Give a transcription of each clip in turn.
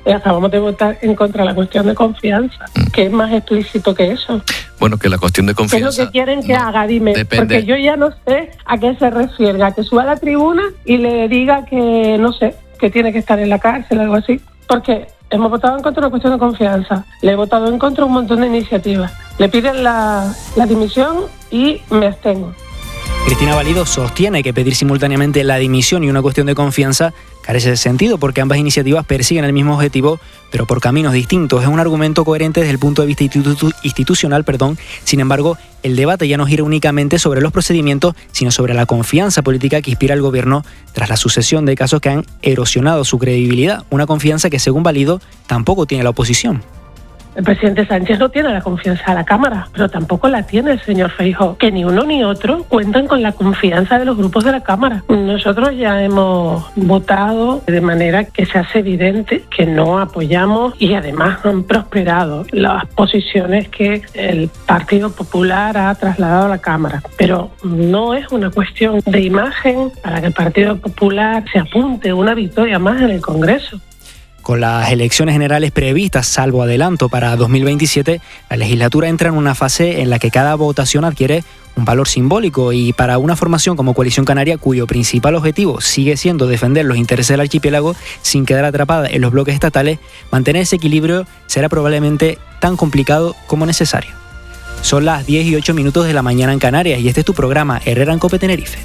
acabamos de votar en contra de la cuestión de confianza, que es más explícito que eso. Bueno, que la cuestión de confianza... ¿Qué es lo que quieren que haga? Dime, depende. Porque yo ya no sé a qué se refiere, a que suba a la tribuna y le diga que, no sé, que tiene que estar en la cárcel o algo así, porque hemos votado en contra de la cuestión de confianza, le he votado en contra de un montón de iniciativas, le piden la dimisión y me abstengo. Cristina Valido sostiene que pedir simultáneamente la dimisión y una cuestión de confianza carece de sentido porque ambas iniciativas persiguen el mismo objetivo, pero por caminos distintos. Es un argumento coherente desde el punto de vista institucional. Sin embargo, el debate ya no gira únicamente sobre los procedimientos, sino sobre la confianza política que inspira al gobierno tras la sucesión de casos que han erosionado su credibilidad. Una confianza que, según Valido, tampoco tiene la oposición. El presidente Sánchez no tiene la confianza de la Cámara, pero tampoco la tiene el señor Feijóo, que ni uno ni otro cuentan con la confianza de los grupos de la Cámara. Nosotros ya hemos votado de manera que se hace evidente que no apoyamos y además han prosperado las posiciones que el Partido Popular ha trasladado a la Cámara. Pero no es una cuestión de imagen para que el Partido Popular se apunte una victoria más en el Congreso. Con las elecciones generales previstas, salvo adelanto para 2027, la legislatura entra en una fase en la que cada votación adquiere un valor simbólico y para una formación como Coalición Canaria, cuyo principal objetivo sigue siendo defender los intereses del archipiélago sin quedar atrapada en los bloques estatales, mantener ese equilibrio será probablemente tan complicado como necesario. Son las 10:08 de la mañana en Canarias y este es tu programa Herrera en COPE Tenerife.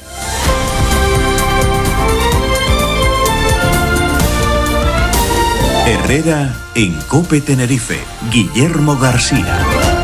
Herrera en COPE Tenerife, Guillermo García.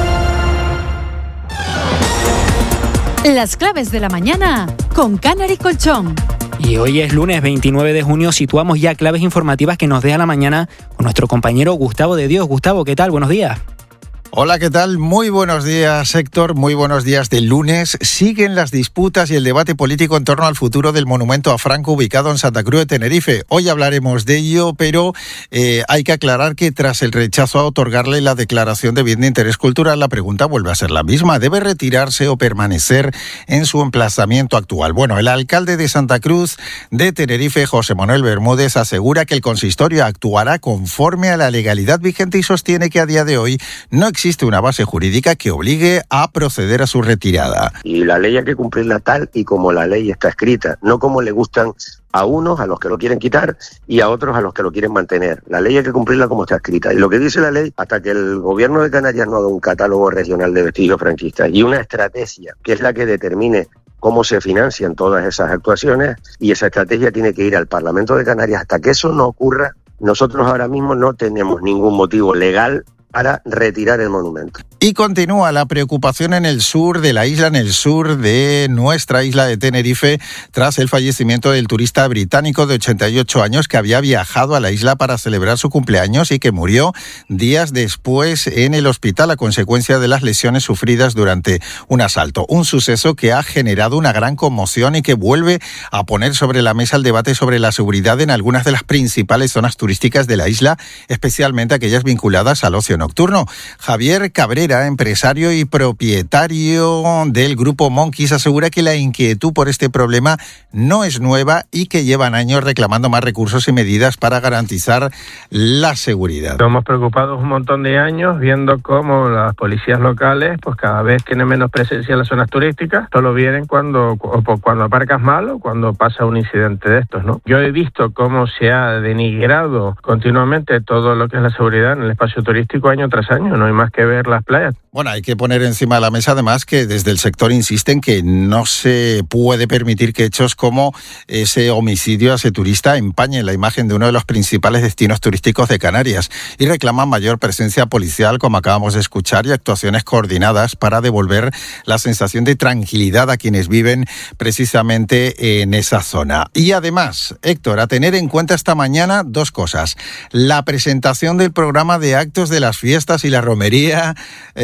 Las claves de la mañana con Canary Colchón. Y hoy es lunes 29 de junio, situamos ya claves informativas que nos deja la mañana con nuestro compañero Gustavo de Dios. Gustavo, ¿qué tal? Buenos días. Hola, ¿qué tal? Muy buenos días, Héctor. Muy buenos días del lunes. Siguen las disputas y el debate político en torno al futuro del monumento a Franco ubicado en Santa Cruz de Tenerife. Hoy hablaremos de ello, pero hay que aclarar que tras el rechazo a otorgarle la declaración de bien de interés cultural, la pregunta vuelve a ser la misma. ¿Debe retirarse o permanecer en su emplazamiento actual? Bueno, el alcalde de Santa Cruz de Tenerife, José Manuel Bermúdez, asegura que el consistorio actuará conforme a la legalidad vigente y sostiene que a día de hoy no existe una base jurídica que obligue a proceder a su retirada. Y la ley hay que cumplirla tal y como la ley está escrita, no como le gustan a unos, a los que lo quieren quitar, y a otros a los que lo quieren mantener. La ley hay que cumplirla como está escrita. Y lo que dice la ley, hasta que el gobierno de Canarias no haga un catálogo regional de vestigios franquistas y una estrategia que es la que determine cómo se financian todas esas actuaciones, y esa estrategia tiene que ir al Parlamento de Canarias. Hasta que eso no ocurra, nosotros ahora mismo no tenemos ningún motivo legal para retirar el monumento. Y continúa la preocupación en el sur de la isla, en el sur de nuestra isla de Tenerife, tras el fallecimiento del turista británico de 88 años que había viajado a la isla para celebrar su cumpleaños y que murió días después en el hospital a consecuencia de las lesiones sufridas durante un asalto. Un suceso que ha generado una gran conmoción y que vuelve a poner sobre la mesa el debate sobre la seguridad en algunas de las principales zonas turísticas de la isla, especialmente aquellas vinculadas al ocio nocturno. Javier Cabrera, empresario y propietario del grupo Monkeys, asegura que la inquietud por este problema no es nueva y que llevan años reclamando más recursos y medidas para garantizar la seguridad. Estamos preocupados un montón de años viendo cómo las policías locales pues cada vez tienen menos presencia en las zonas turísticas. Solo vienen cuando aparcas mal o cuando pasa un incidente de estos, ¿no? Yo he visto cómo se ha denigrado continuamente todo lo que es la seguridad en el espacio turístico año tras año. No hay más que ver las playas. Bueno, hay que poner encima de la mesa además que desde el sector insisten que no se puede permitir que hechos como ese homicidio a ese turista empañen la imagen de uno de los principales destinos turísticos de Canarias y reclaman mayor presencia policial, como acabamos de escuchar, y actuaciones coordinadas para devolver la sensación de tranquilidad a quienes viven precisamente en esa zona. Y además, Héctor, a tener en cuenta esta mañana dos cosas. La presentación del programa de actos de las fiestas y la romería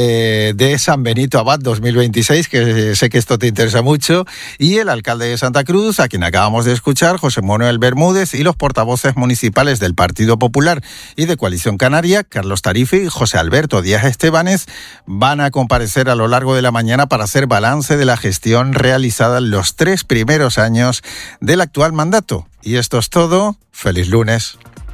de San Benito Abad 2026, que sé que esto te interesa mucho, y el alcalde de Santa Cruz, a quien acabamos de escuchar, José Manuel Bermúdez, y los portavoces municipales del Partido Popular y de Coalición Canaria, Carlos Tarifi y José Alberto Díaz Estebanes, van a comparecer a lo largo de la mañana para hacer balance de la gestión realizada en los 3 primeros años del actual mandato. Y esto es todo. ¡Feliz lunes!